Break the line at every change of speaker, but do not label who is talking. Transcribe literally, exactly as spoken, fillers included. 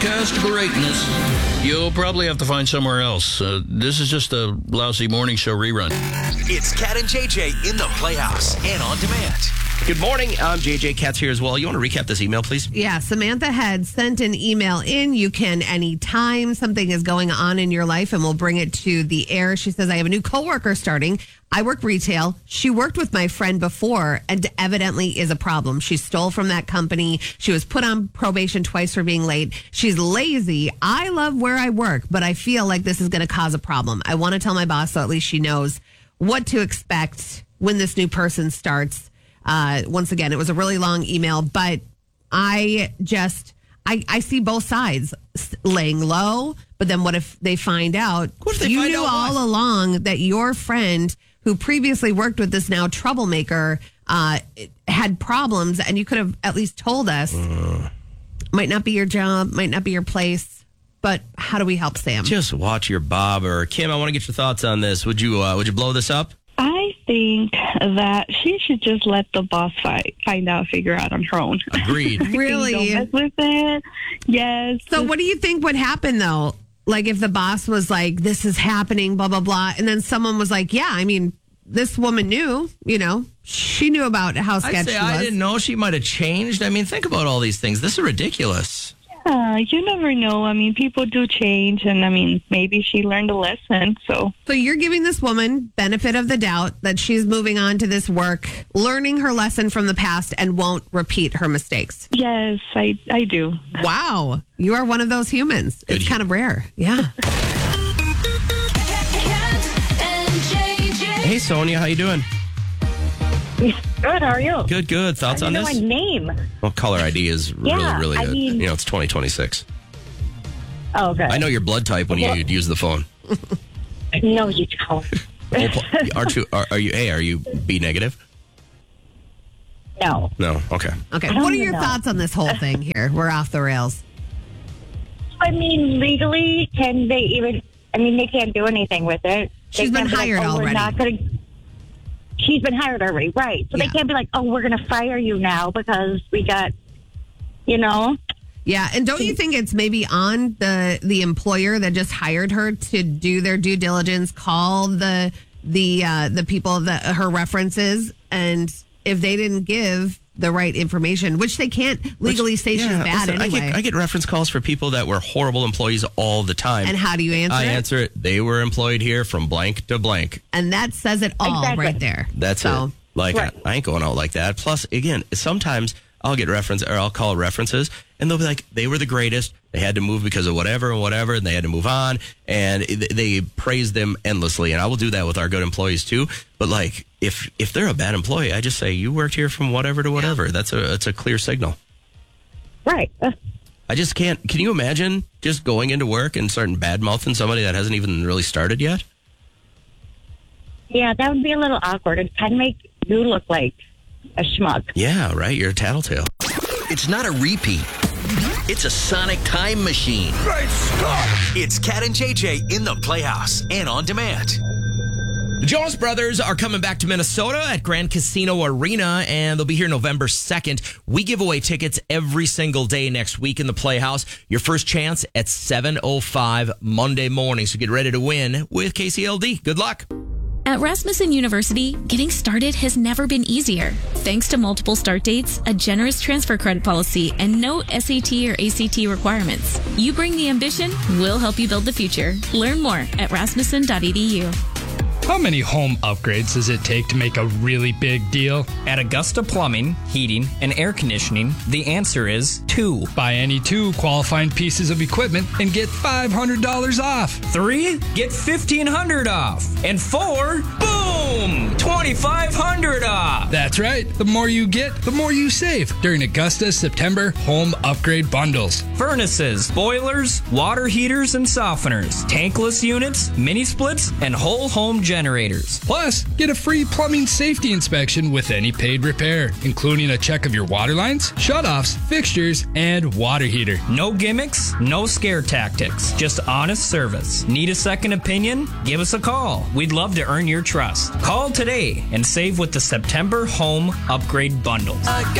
broadcast greatness, you'll probably have to find somewhere else. Uh, this is just a lousy morning show rerun.
It's Cat and J J in the Playhouse and on demand.
Good morning. I'm J J. Cat's here as well. You want to recap this email, please?
Yeah, Samantha had sent an email in. You can anytime something is going on in your life, and we'll bring it to the air. She says, I have a new coworker starting. I work retail. She worked with my friend before and evidently is a problem. She stole from that company. She was put on probation twice for being late. She's lazy. I love where I work, but I feel like this is going to cause a problem. I want to tell my boss so at least she knows what to expect when this new person starts. Uh, once again, it was a really long email, but I just, I, I see both sides laying low. But then what if they find out
What if they
you
find
knew
out
all
what?
along that your friend who previously worked with this now troublemaker uh, had problems, and you could have at least told us. Uh. Might not be your job, might not be your place, but how do we help Sam?
Just watch your Bob. Or Kim, I want to get your thoughts on this. Would you uh, would you blow this up?
I think that she should just let the boss fight, find out, figure out on her own.
Agreed.
Really?
Don't mess with it. Yes.
So what do you think would happen, though? Like if the boss was like, this is happening, blah, blah, blah, and then someone was like, yeah, I mean, this woman knew, you know, she knew about how
I'd
sketchy
say
she was.
I didn't know. She might have changed. I mean, think about all these things. This is ridiculous.
Yeah, you never know. I mean, people do change, and I mean, maybe she learned a lesson. So,
So you're giving this woman benefit of the doubt that she's moving on to this work, learning her lesson from the past, and won't repeat her mistakes.
yes, I, I do.
Wow. You are one of those humans.
Good.
It's kind of rare. Yeah.
Hey, Sonia, how you doing?
Good, how are you?
Good, good. Thoughts
I
on
know
this?
my name.
Well, caller I D is
Yeah,
really, really,
I
a,
mean-
you know, it's twenty twenty-six.
Oh, okay.
I know your blood type when you
Well-
use the phone.
No, you don't.
Well, aren't you? Are, are you? Hey, are you B negative?
No.
No. Okay.
Okay.
don't
What are
even
your
know.
thoughts on this whole thing here? We're off the rails.
I mean, legally, can they even? I mean, they can't do anything with it.
She's
They
been
can't be like,
hired
oh,
already.
We're not gonna, she's been hired already, right? So
Yeah.
they can't be like, oh, we're going to fire you now because we got, you know.
Yeah, and don't you think it's maybe on the the employer that just hired her to do their due diligence, call the the uh, the people that her references, and if they didn't give the right information, which they can't legally
Which-
say she's
yeah,
bad
listen,
anyway.
I get, I get reference calls for people that were horrible employees all the time.
And how do you answer
I
it?
answer it. They were employed here from blank to blank.
And that says it all
Exactly.
right there.
That's
so,
it. Like,
Right.
I, I ain't going out like that. Plus, again, sometimes I'll get reference or I'll call references and they'll be like, they were the greatest. They had to move because of whatever and whatever, and they had to move on. And it- they praise them endlessly. And I will do that with our good employees too. But like, if if they're a bad employee, I just say, you worked here from whatever to whatever. That's a it's a clear signal.
Right. Uh,
I just can't. Can you imagine just going into work and starting bad mouthing somebody that hasn't even really started yet?
yeah, that would be a little awkward. It'd kind of make you look like a schmuck.
Yeah, right. You're a tattletale.
It's not a repeat. It's a sonic time machine. Great Scott! It's Cat and J J in the Playhouse and on demand.
The Jonas Brothers are coming back to Minnesota at Grand Casino Arena, and they'll be here November second. We give away tickets every single day next week in the Playhouse. Your first chance at seven oh five Monday morning. So get ready to win with K C L D. Good luck.
At Rasmussen University, getting started has never been easier. Thanks to multiple start dates, a generous transfer credit policy, and no S A T or A C T requirements. You bring the ambition, we'll help you build the future. Learn more at rasmussen dot e d u.
How many home upgrades does it take to make a really big deal?
At Augusta Plumbing, Heating, and Air Conditioning, the answer is two.
Buy any two qualifying pieces of equipment and get five hundred dollars off.
Three, get fifteen hundred dollars off. And four, boom, twenty-five hundred dollars off.
That's right. The more you get, the more you save during Augusta's September home upgrade bundles.
Furnaces, boilers, water heaters and softeners, tankless units, mini splits, and whole home generators.
Plus, get a free plumbing safety inspection with any paid repair, including a check of your water lines, shutoffs, fixtures, and water heater.
No gimmicks, no scare tactics, just honest service. Need a second opinion? Give us a call. We'd love to earn your trust. Call today and save with the September Home Upgrade Bundles.